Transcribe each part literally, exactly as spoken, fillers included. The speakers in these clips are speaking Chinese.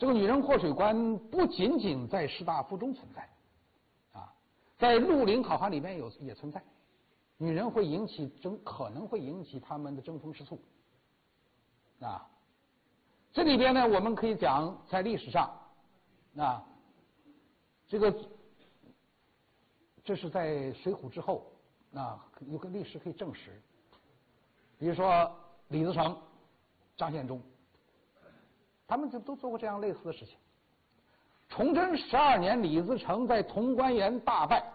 这个女人祸水观不仅仅在士大夫中存在，啊，在绿林好汉里面有也存在。女人会引起争，可能会引起他们的争风吃醋，啊，这里边呢，我们可以讲，在历史上，啊，这个这是在水浒之后，啊，有个历史可以证实，比如说李自成、张献忠。他们就都做过这样类似的事情。崇祯十二年，李自成在潼关原大败，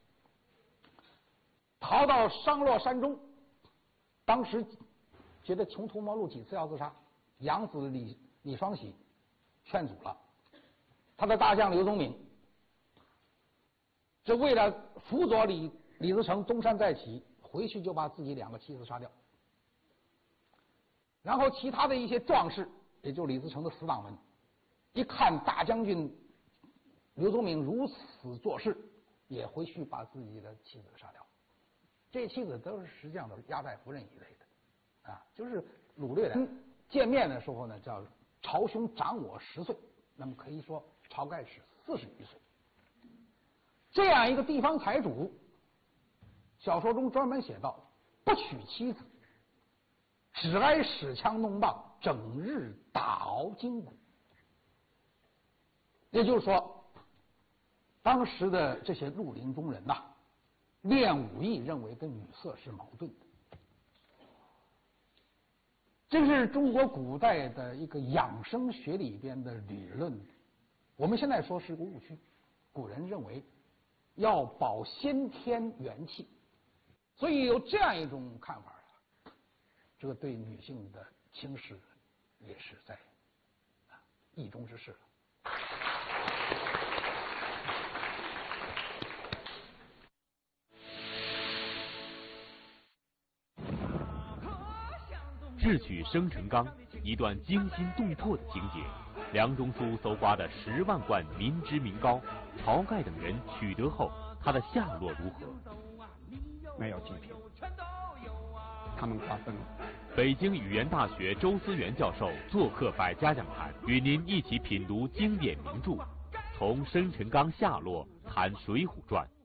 逃到商洛山中，当时觉得穷途末路，几次要自杀，养子李李双喜劝阻了，他的大将刘宗敏，这为了辅佐李李自成东山再起，回去就把自己两个妻子杀掉，然后其他的一些壮士。也就是李自成的死党们，一看大将军刘宗敏如此做事，也回去把自己的妻子杀掉。这些妻子都是实际上都是压寨夫人一类的，啊，就是掳掠的。见面的时候呢，叫朝兄长我十岁，那么可以说晁盖是四十余岁。这样一个地方财主，小说中专门写道：不娶妻子，只爱使枪弄棒，整日打熬筋骨。也就是说，当时的这些绿林中人呐、啊，练武艺认为跟女色是矛盾的。这是中国古代的一个养生学里边的理论，我们现在说是个误区。古人认为要保先天元气，所以有这样一种看法。这个对女性的轻视也是在啊意中之事了。 智取生辰纲，一段惊心动魄的情节。梁中书搜刮的十万贯民脂民膏，晁盖等人取得后，他的下落如何？ 没有祭品，他们瓜分了。 北京语言大学周思源教授做客百家讲坛，与您一起品读经典名著，从生辰纲下落谈《水浒传》。